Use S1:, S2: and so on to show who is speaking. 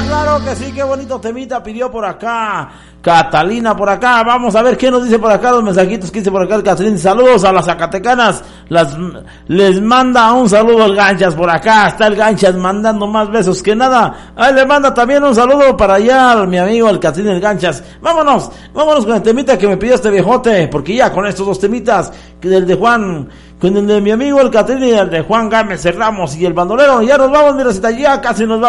S1: Claro que sí, qué bonito temita pidió por acá Catalina por acá. Vamos a ver qué nos dice por acá, los mensajitos que dice por acá Catalina. Saludos a las zacatecanas, les manda un saludo el Ganchas por acá. Está el Ganchas mandando más besos que nada. Ahí le manda también un saludo para allá mi amigo el Catalina el Ganchas. Vámonos con el temita que me pidió este viejote, porque ya con estos dos temitas, que el de Juan, con el de mi amigo el Catalina y el de Juan Gámez Ramos y el bandolero, ya nos vamos, mira, ya casi nos vamos.